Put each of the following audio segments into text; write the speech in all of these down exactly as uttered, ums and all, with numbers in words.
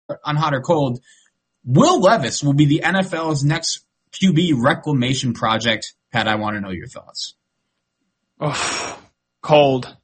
on hot or cold, Will Levis will be the N F L's next Q B reclamation project. Pat, I want to know your thoughts. Oh, cold.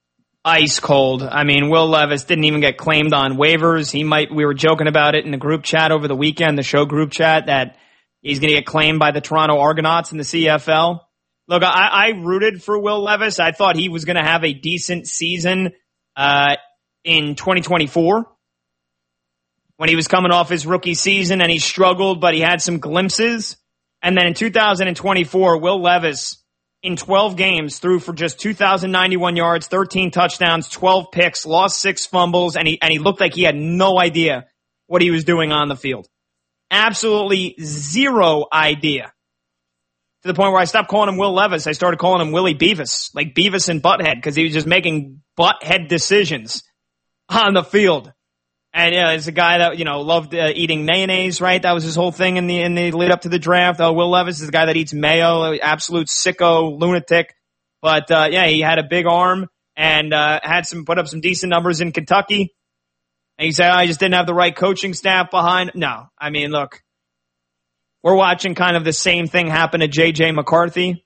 Ice cold. I mean, Will Levis didn't even get claimed on waivers. He might, we were joking about it in the group chat over the weekend, the show group chat, that he's going to get claimed by the Toronto Argonauts in the C F L. Look, I, I rooted for Will Levis. I thought he was going to have a decent season uh, in twenty twenty-four when he was coming off his rookie season and he struggled, but he had some glimpses. And then in two thousand twenty-four, Will Levis in twelve games threw for just two thousand ninety-one yards, thirteen touchdowns, twelve picks, lost six fumbles, and he, and he looked like he had no idea what he was doing on the field. Absolutely zero idea. To the point where I stopped calling him Will Levis. I started calling him Willie Beavis, like Beavis and Butthead, because he was just making butthead decisions on the field. And yeah, it's a guy that, you know, loved uh, eating mayonnaise, right? That was his whole thing in the in the lead up to the draft. Oh, Will Levis is a guy that eats mayo, absolute sicko, lunatic. But uh, yeah, he had a big arm and uh, had some put up some decent numbers in Kentucky. And you say, oh, I just didn't have the right coaching staff behind. No, I mean, look. We're watching kind of the same thing happen to J J McCarthy.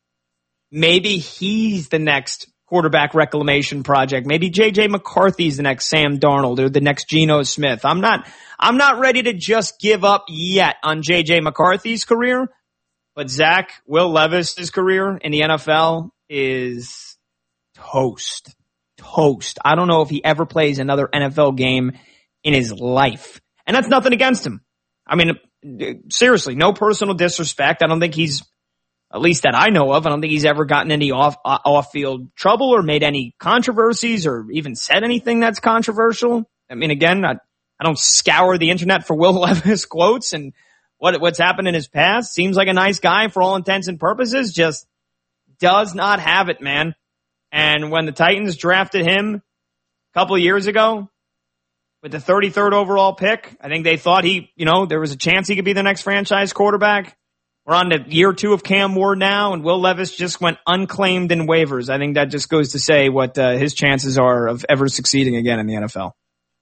Maybe he's the next quarterback reclamation project. Maybe J J McCarthy's the next Sam Darnold or the next Geno Smith. I'm not, I'm not ready to just give up yet on J J McCarthy's career, but Zach, Will Levis's career in the N F L is toast. Toast. I don't know if he ever plays another N F L game in his life. And that's nothing against him. I mean, seriously, no personal disrespect. I don't think he's, at least that I know of, I don't think he's ever gotten any off off field trouble or made any controversies or even said anything that's controversial. I mean, again, I, I don't scour the internet for Will Levis quotes and what what's happened in his past. Seems like a nice guy for all intents and purposes. Just does not have it, man. And when the Titans drafted him a couple of years ago, with the thirty-third overall pick, I think they thought he, you know, there was a chance he could be the next franchise quarterback. We're on to year two of Cam Ward now, and Will Levis just went unclaimed in waivers. I think that just goes to say what uh, his chances are of ever succeeding again in the N F L.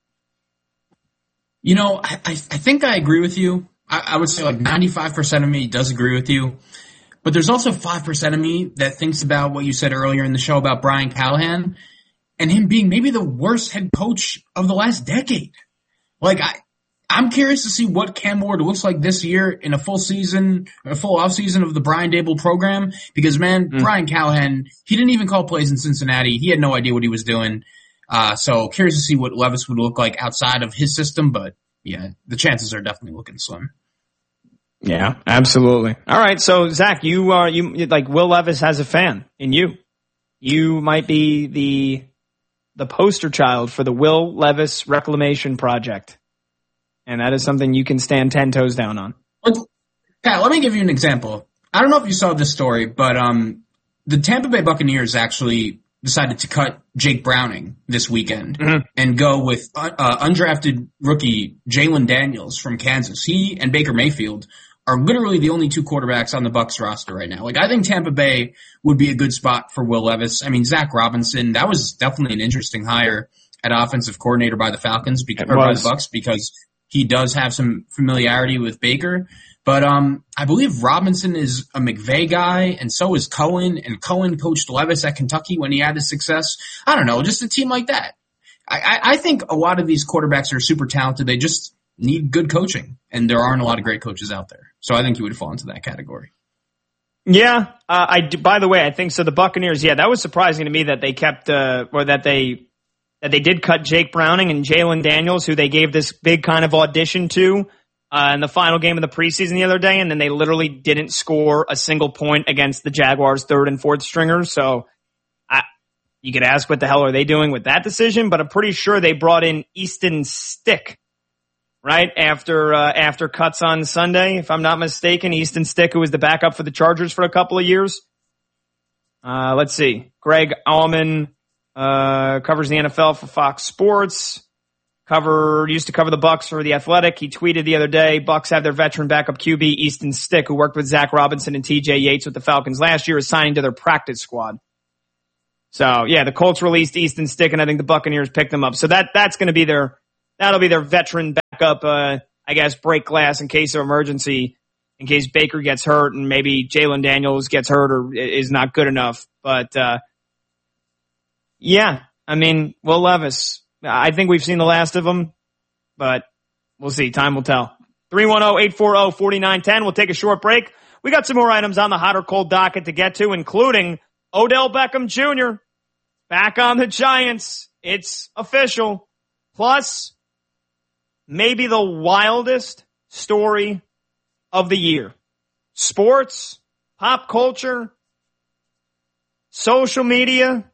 You know, I, I think I agree with you. I, I would say like ninety-five percent of me does agree with you. But there's also five percent of me that thinks about what you said earlier in the show about Brian Callahan and him being maybe the worst head coach of the last decade. Like, I, I'm curious to see what Cam Ward looks like this year in a full season, a full offseason of the Brian Daboll program. Because, man, mm. Brian Callahan, he didn't even call plays in Cincinnati. He had no idea what he was doing. Uh, so curious to see what Levis would look like outside of his system. But, yeah, the chances are definitely looking slim. Yeah, absolutely. All right, so, Zach, you are, you like, Will Levis has a fan in you. You might be the the poster child for the Will Levis Reclamation Project. And that is something you can stand ten toes down on. Pat, let me give you an example. I don't know if you saw this story, but um, the Tampa Bay Buccaneers actually decided to cut Jake Browning this weekend mm-hmm. and go with uh, undrafted rookie Jalen Daniels from Kansas. He and Baker Mayfield are literally the only two quarterbacks on the Bucs roster right now. Like, I think Tampa Bay would be a good spot for Will Levis. I mean, Zach Robinson, that was definitely an interesting hire at offensive coordinator by the Falcons, because, or by the Bucs, because he does have some familiarity with Baker. But um, I believe Robinson is a McVay guy, and so is Cohen, and Cohen coached Levis at Kentucky when he had his success. I don't know, just a team like that. I, I, I think a lot of these quarterbacks are super talented. They just need good coaching, and there aren't a lot of great coaches out there. So I think he would fall into that category. Yeah, uh, I do, by the way, I think so. The Buccaneers, yeah, that was surprising to me that they kept, uh, or that they that they did cut Jake Browning and Jalen Daniels, who they gave this big kind of audition to uh, in the final game of the preseason the other day, and then they literally didn't score a single point against the Jaguars' third and fourth stringers. So I, you could ask what the hell are they doing with that decision, but I'm pretty sure they brought in Easton Stick. Right after uh, after cuts on Sunday, if I'm not mistaken, Easton Stick, who was the backup for the Chargers for a couple of years. Uh, let's see. Greg Allman uh, covers the N F L for Fox Sports. Cover used to cover the Bucs for The Athletic. He tweeted the other day, Bucs have their veteran backup Q B Easton Stick, who worked with Zach Robinson and T J Yates with the Falcons last year, is signing to their practice squad. So yeah, the Colts released Easton Stick, and I think the Buccaneers picked them up. So that that's going to be their that'll be their veteran backup, uh, I guess, break glass in case of emergency, in case Baker gets hurt and maybe Jalen Daniels gets hurt or is not good enough. But, uh, yeah, I mean, Will Levis, I think we've seen the last of him, but we'll see. Time will tell. three one zero, eight four zero, four nine one zero. We'll take a short break. We got some more items on the hot or cold docket to get to, including Odell Beckham Junior back on the Giants. It's official. Plus, maybe the wildest story of the year. Sports, pop culture, social media.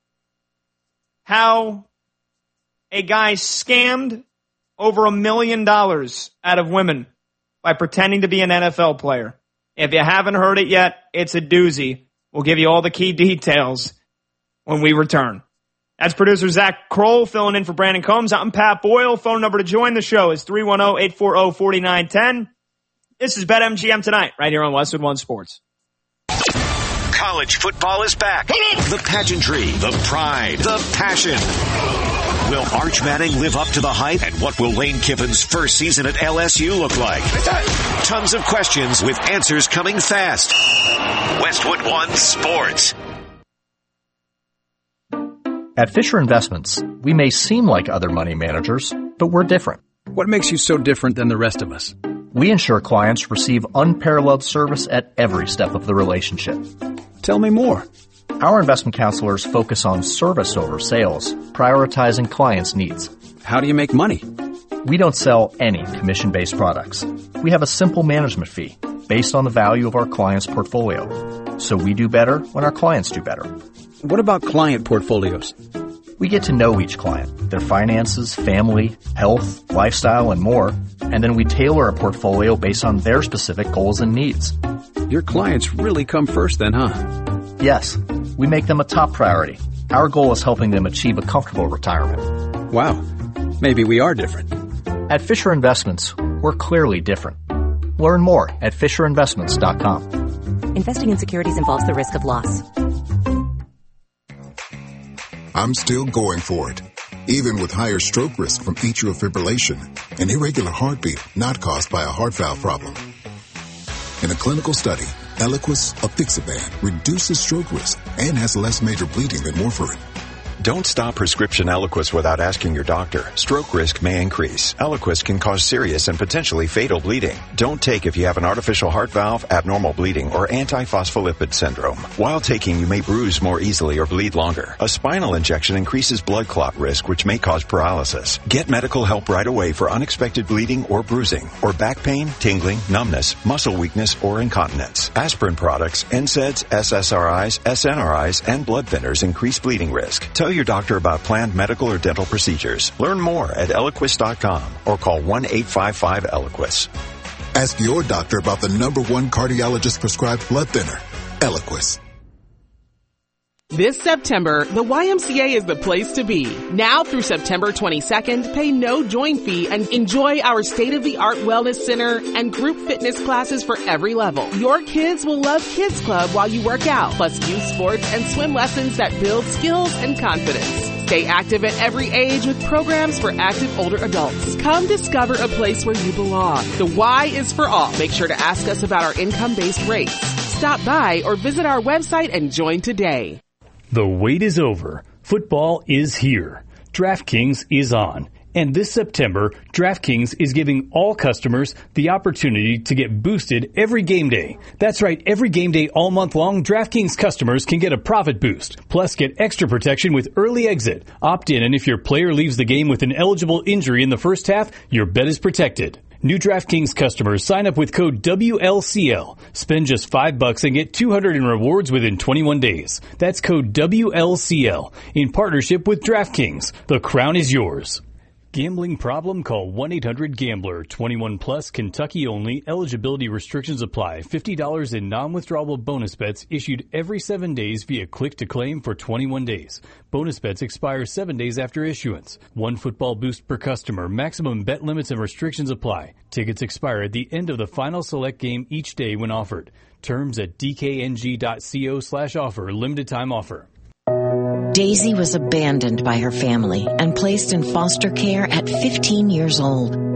How a guy scammed over a million dollars out of women by pretending to be an N F L player. If you haven't heard it yet, it's a doozy. We'll give you all the key details when we return. That's producer Zach Kroll filling in for Brandon Combs. I'm Pat Boyle. Phone number to join the show is three one zero, eight four zero, four nine one zero. This is BetMGM Tonight, right here on Westwood One Sports. College football is back. The pageantry, the pride, the passion. Will Arch Manning live up to the hype? And what will Lane Kiffin's first season at L S U look like? Tons of questions with answers coming fast. Westwood One Sports. At Fisher Investments, we may seem like other money managers, but we're different. What makes you so different than the rest of us? We ensure clients receive unparalleled service at every step of the relationship. Tell me more. Our investment counselors focus on service over sales, prioritizing clients' needs. How do you make money? We don't sell any commission-based products. We have a simple management fee based on the value of our client's portfolio. So we do better when our clients do better. What about client portfolios? We get to know each client, their finances, family, health, lifestyle, and more, and then we tailor a portfolio based on their specific goals and needs. Your clients really come first then, huh? Yes, we make them a top priority. Our goal is helping them achieve a comfortable retirement. Wow, maybe we are different. At Fisher Investments, we're clearly different. Learn more at fisher investments dot com. Investing in securities involves the risk of loss. I'm still going for it, even with higher stroke risk from atrial fibrillation, an irregular heartbeat not caused by a heart valve problem. In a clinical study, Eliquis apixaban reduces stroke risk and has less major bleeding than warfarin. Don't stop prescription Eliquis without asking your doctor. Stroke risk may increase. Eliquis can cause serious and potentially fatal bleeding. Don't take if you have an artificial heart valve, abnormal bleeding, or antiphospholipid syndrome. While taking, you may bruise more easily or bleed longer. A spinal injection increases blood clot risk, which may cause paralysis. Get medical help right away for unexpected bleeding or bruising, or back pain, tingling, numbness, muscle weakness, or incontinence. Aspirin products, N SAIDs, S S R Is, S N R Is, and blood thinners increase bleeding risk. Tell your doctor about planned medical or dental procedures. Learn more at Eliquis dot com or call one eight five five Eliquis. Ask your doctor about the number one cardiologist prescribed blood thinner, Eliquis. This September, the Y M C A is the place to be. Now through September twenty-second, pay no join fee and enjoy our state-of-the-art wellness center and group fitness classes for every level. Your kids will love Kids Club while you work out, plus youth sports and swim lessons that build skills and confidence. Stay active at every age with programs for active older adults. Come discover a place where you belong. The Y is for all. Make sure to ask us about our income-based rates. Stop by or visit our website and join today. The wait is over. Football is here. DraftKings is on. And this September, DraftKings is giving all customers the opportunity to get boosted every game day. That's right, every game day all month long, DraftKings customers can get a profit boost. Plus, get extra protection with early exit. Opt in, and if your player leaves the game with an eligible injury in the first half, your bet is protected. New DraftKings customers sign up with code W L C L. Spend just five bucks and get two hundred in rewards within twenty-one days. That's code W L C L in partnership with DraftKings. The crown is yours. Gambling problem? Call one eight hundred gambler. twenty-one plus, Kentucky only. Eligibility restrictions apply. fifty dollars in non-withdrawable bonus bets issued every seven days via click to claim for twenty-one days. Bonus bets expire seven days after issuance. One football boost per customer. Maximum bet limits and restrictions apply. Tickets expire at the end of the final select game each day when offered. Terms at d k n g dot co slash offer. Limited time offer. Daisy was abandoned by her family and placed in foster care at fifteen years old.